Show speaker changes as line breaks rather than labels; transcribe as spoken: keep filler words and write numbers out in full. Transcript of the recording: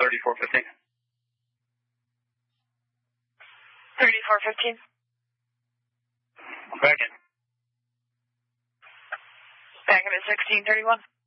thirty-four fifteen.
thirty-four fifteen.
Back in.
Back in at sixteen thirty-one.